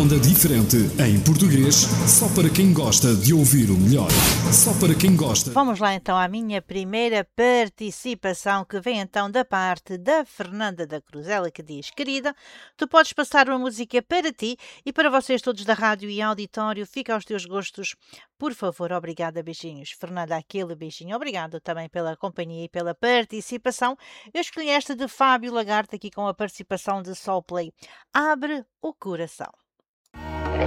banda diferente em português, só para quem gosta de ouvir o melhor. Só para quem gosta. Vamos lá então à minha primeira participação, que vem então da parte da Fernanda da Cruz. Ela que diz: querida, tu podes passar uma música para ti e para vocês todos da rádio e auditório. Fica aos teus gostos, por favor. Obrigada, beijinhos. Fernanda, aquele beijinho. Obrigado também pela companhia e pela participação. Eu escolhi esta de Fábio Lagarde aqui com a participação de Sol Play. Abre o coração.